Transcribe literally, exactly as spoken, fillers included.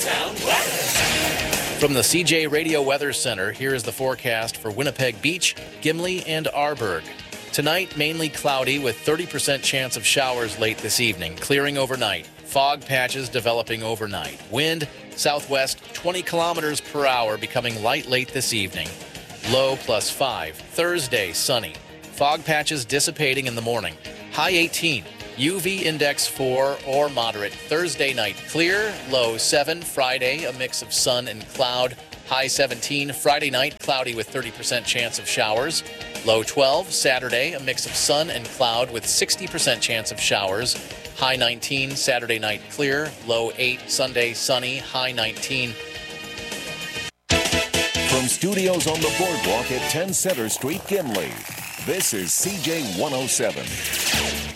Sound weather. From the C J Radio Weather Center, here is the forecast for Winnipeg Beach, Gimli, and Arborg. Tonight, mainly cloudy with thirty percent chance of showers late this evening, clearing overnight. Fog patches developing overnight. Wind, southwest, twenty kilometers per hour, becoming light late this evening. Low plus five. Thursday, sunny. Fog patches dissipating in the morning. High eighteen. U V index four or moderate. Thursday night, clear. Low seven. Friday, a mix of sun and cloud. High seventeen. Friday night, cloudy with thirty percent chance of showers. Low twelve. Saturday, a mix of sun and cloud with sixty percent chance of showers. High nineteen. Saturday night, clear. Low eight. Sunday, sunny. High nineteen. From studios on the boardwalk at ten Center Street, Gimli, this is C J one oh seven.